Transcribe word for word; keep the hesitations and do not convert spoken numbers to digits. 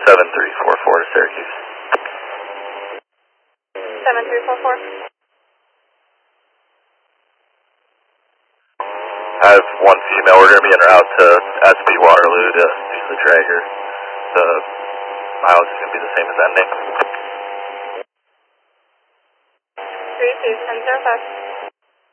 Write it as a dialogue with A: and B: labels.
A: seven three four four to Syracuse.
B: seven three four four.
A: I have one female. We're going to be en route to S B Waterloo to use the dragger. The mileage is going to be the same as ending.
B: three two ten zero five.